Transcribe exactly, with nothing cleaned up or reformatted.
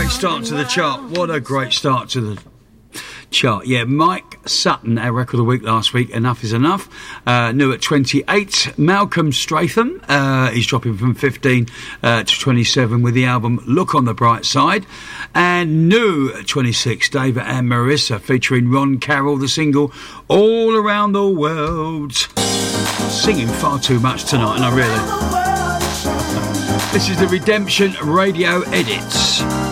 great start to the chart. What a great start to the chart. Yeah, Mike Sutton, our record of the week last week, Enough Is Enough, uh, new at twenty-eight. Malcolm Stratham, uh, he's dropping from fifteen uh, to twenty-seven with the album Look on the Bright Side. And new at twenty-six, David and Marissa featuring Ron Carroll, the single All Around the World. Singing far too much tonight, and I really... This is the Redemption Radio Edits.